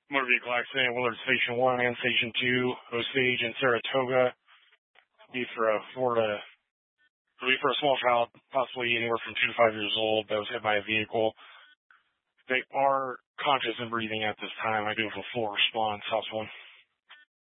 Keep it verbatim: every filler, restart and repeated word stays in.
motor vehicle accident, Willard Station one and Station two, Osage and Saratoga. Be for a Florida, be for a small child, possibly anywhere from two to five years old, that was hit by a vehicle. They are conscious and breathing at this time. I do have a full response. House one.